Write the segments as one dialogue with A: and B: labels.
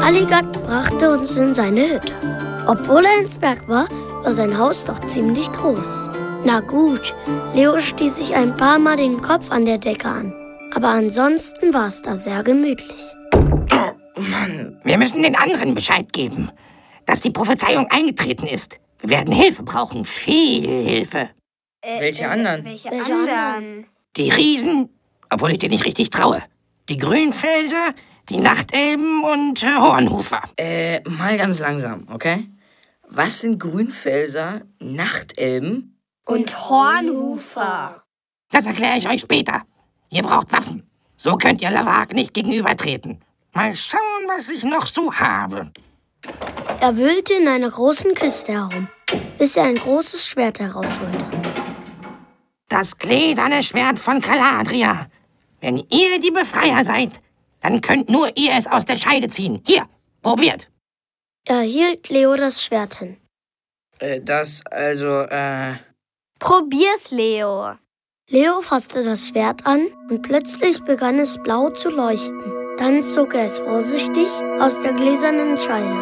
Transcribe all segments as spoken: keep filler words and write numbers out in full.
A: Galligat brachte uns in seine Hütte. Obwohl er ein Zwerg war, war sein Haus doch ziemlich groß. Na gut, Leo stieß sich ein paar Mal den Kopf an der Decke an. Aber ansonsten war es da sehr gemütlich.
B: Oh Mann, wir müssen den anderen Bescheid geben, dass die Prophezeiung eingetreten ist. Wir werden Hilfe brauchen, viel Hilfe.
C: Äh, welche anderen?
A: Welche, welche anderen?
B: Die Riesen, obwohl ich dir nicht richtig traue. Die Grünfelser, die Nachtelben und äh, Hornhufer.
C: Äh, mal ganz langsam, okay? Was sind Grünfelser, Nachtelben
A: und Hornhufer?
B: Das erkläre ich euch später. Ihr braucht Waffen. So könnt ihr Lavag nicht gegenübertreten. Mal schauen, was ich noch so habe.
A: Er wühlte in einer großen Kiste herum, bis er ein großes Schwert herausholte.
B: Das gläserne Schwert von Galadriel. Wenn ihr die Befreier seid, dann könnt nur ihr es aus der Scheide ziehen. Hier, probiert.
A: Er hielt Leo das Schwert hin.
C: Äh, das, also, äh...
D: Probier's, Leo.
A: Leo fasste das Schwert an und plötzlich begann es blau zu leuchten. Dann zog er es vorsichtig aus der gläsernen Scheide.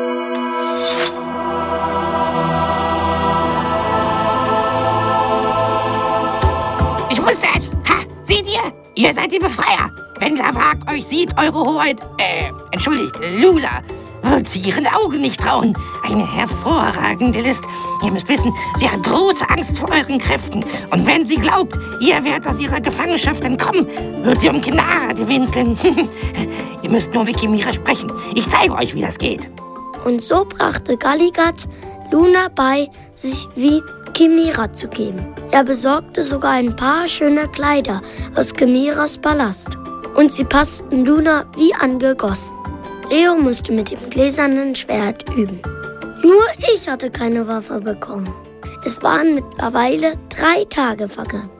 B: Ich wusste es! Ha! Seht ihr? Ihr seid die Befreier! Wenn Lavag euch sieht, eure Hoheit, äh, entschuldigt, Lula, wird sie ihren Augen nicht trauen. Eine hervorragende List. Ihr müsst wissen, sie hat große Angst vor euren Kräften. Und wenn sie glaubt, ihr werdet aus ihrer Gefangenschaft entkommen, wird sie um Gnade winseln. Ihr müsst nur mit Chimera sprechen. Ich zeige euch, wie das geht.
A: Und so brachte Galligat Luna bei, sich wie Chimera zu geben. Er besorgte sogar ein paar schöne Kleider aus Chimeras Palast. Und sie passten Luna wie angegossen. Leo musste mit dem gläsernen Schwert üben. Nur ich hatte keine Waffe bekommen. Es waren mittlerweile drei Tage vergangen.